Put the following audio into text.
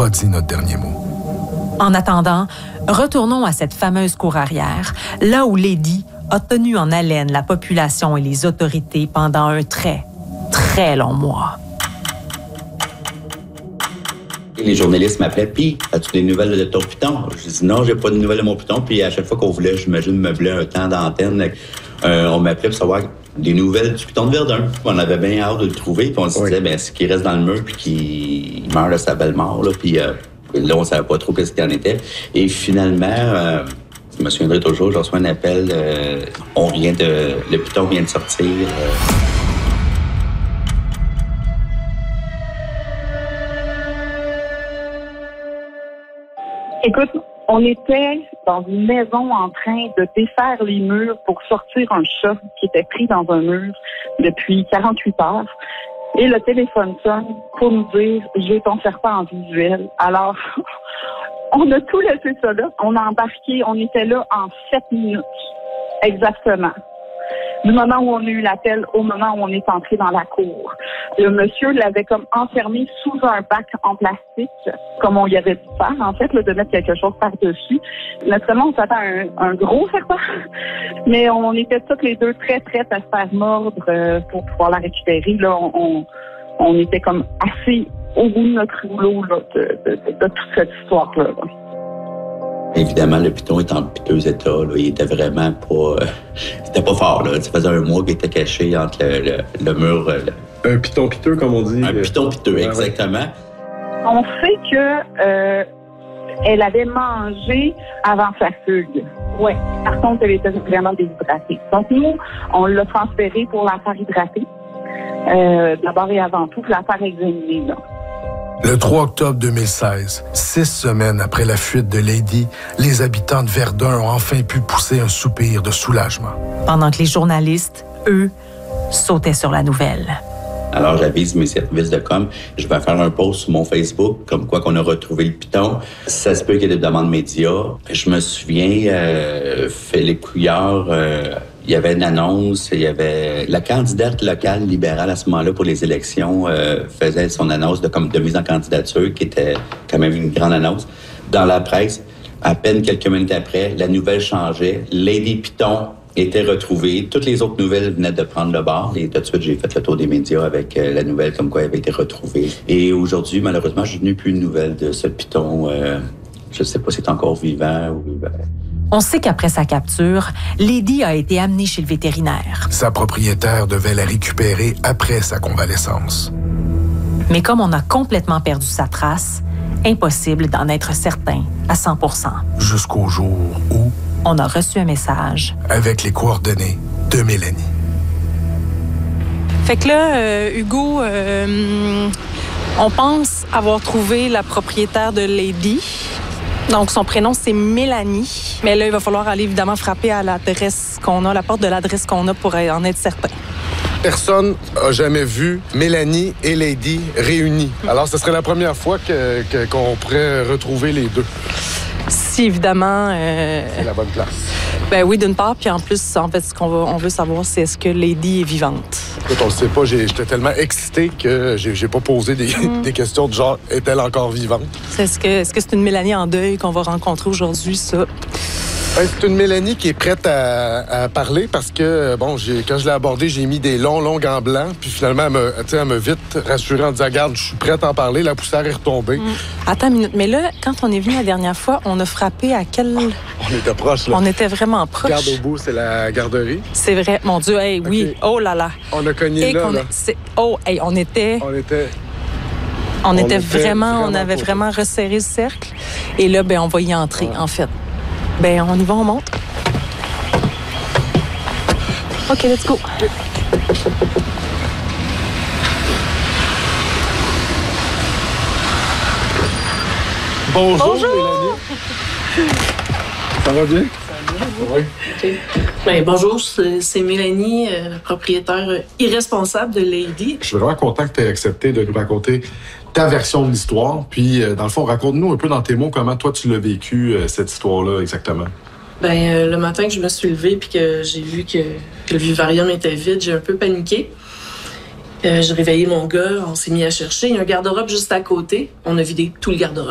pas dit notre dernier mot. En attendant, retournons à cette fameuse cour arrière, là où Lady a tenu en haleine la population et les autorités pendant un très, très long mois. Les journalistes m'appelaient, puis as-tu des nouvelles de ton piton? Je dis non, j'ai pas de nouvelles de mon piton. Puis à chaque fois qu'on voulait, j'imagine, meubler un temps d'antenne, on m'appelait pour savoir des nouvelles du piton de Verdun. On avait bien hâte de le trouver, puis on se disait, ben, ce qui reste dans le mur, puis qu'il meurt de sa belle mort, là, puis là, on savait pas trop ce qu'il en était. Et finalement, je me souviendrai toujours, je reçois un appel, le piton vient de sortir. Écoute, on était dans une maison en train de défaire les murs pour sortir un chat qui était pris dans un mur depuis 48 heures. Et le téléphone sonne pour nous dire « J'ai ton serpent en visuel ». Alors, on a tout laissé ça là. On a embarqué, on était là en 7 minutes. Exactement. Du moment où on a eu l'appel au moment où on est entré dans la cour. Le monsieur l'avait comme enfermé sous un bac en plastique, comme on y avait dû faire, en fait, là, de mettre quelque chose par-dessus. Naturellement, on s'attend à un gros serpent, mais on était toutes les deux très prêtes à se faire mordre pour pouvoir la récupérer. Là, on était comme assez au bout de notre rouleau là, de toute cette histoire-là. Là. Évidemment, le piton est en piteux état. Là. Il était vraiment pas... c'était pas fort. Là. Ça faisait un mois qu'il était caché entre le mur... Un piton piteux, comme on dit. Un piton piteux, exactement. On sait que elle avait mangé avant sa fugue. Oui. Par contre, elle était vraiment déshydratée. Donc, nous, on l'a transférée pour la faire hydrater. D'abord et avant tout, pour la faire examiner, là. Le 3 octobre 2016, 6 semaines après la fuite de Lady, les habitants de Verdun ont enfin pu pousser un soupir de soulagement. Pendant que les journalistes, eux, sautaient sur la nouvelle. Alors, j'avise mes services de com. Je vais faire un post sur mon Facebook, comme quoi qu'on a retrouvé le piton. Ça se peut qu'il y ait des demandes médias. Je me souviens, Philippe Couillard... il y avait une annonce, il y avait la candidate locale libérale à ce moment-là pour les élections faisait son annonce de mise en candidature, qui était quand même une grande annonce. Dans la presse, à peine quelques minutes après, la nouvelle changeait. Lady Piton était retrouvée. Toutes les autres nouvelles venaient de prendre le bord. Et tout de suite, j'ai fait le tour des médias avec la nouvelle comme quoi elle avait été retrouvée. Et aujourd'hui, malheureusement, je n'ai plus de nouvelles de ce piton. Je ne sais pas si c'est encore vivant ou... On sait qu'après sa capture, Lady a été amenée chez le vétérinaire. Sa propriétaire devait la récupérer après sa convalescence. Mais comme on a complètement perdu sa trace, impossible d'en être certain à 100%. Jusqu'au jour où... on a reçu un message. Avec les coordonnées de Mélanie. Fait que là, Hugo, on pense avoir trouvé la propriétaire de Lady. Donc, son prénom, c'est Mélanie. Mais là, il va falloir aller évidemment frapper à l'adresse qu'on a, la porte de l'adresse qu'on a pour en être certain. Personne n'a jamais vu Mélanie et Lady réunies. Alors, ce serait la première fois qu'on pourrait retrouver les deux. Si, évidemment... C'est la bonne place. Ben oui, d'une part. Puis en plus, en fait, on veut savoir, c'est est-ce que Lady est vivante. Écoute, on le sait pas. J'étais tellement excité que j'ai pas posé des questions du genre « Est-elle encore vivante? » Est-ce que c'est une Mélanie en deuil qu'on va rencontrer aujourd'hui, ça? C'est une Mélanie qui est prête à parler parce que, bon, quand je l'ai abordée, j'ai mis des longs gants blancs. Puis finalement, elle m'a vite rassurée en disant « Regarde, je suis prête à en parler. » La poussière est retombée. Attends une minute. Mais là, quand on est venu la dernière fois, on a frappé à quel... On était proche, là. On était vraiment proche. Regarde au bout, c'est la garderie. C'est vrai. Mon Dieu, hey, oui. Okay. Oh là là. On a cogné là. On avait vraiment resserré le cercle. Et là, ben, on va y entrer, en fait. Ben, on y va, on monte. OK, let's go. Bonjour. Mélanie. Ça va bien? Oui. Okay. Ben, bonjour, c'est Mélanie, propriétaire irresponsable de Lady. Je suis vraiment content que tu aies accepté de nous raconter ta version de l'histoire. Puis, dans le fond, raconte-nous un peu dans tes mots comment toi, tu l'as vécu, cette histoire-là, exactement. Ben, le matin que je me suis levée puis que j'ai vu que le vivarium était vide, j'ai un peu paniqué. J'ai réveillé mon gars, on s'est mis à chercher. Il y a un garde-robe juste à côté. On a vidé tout le garde-robe.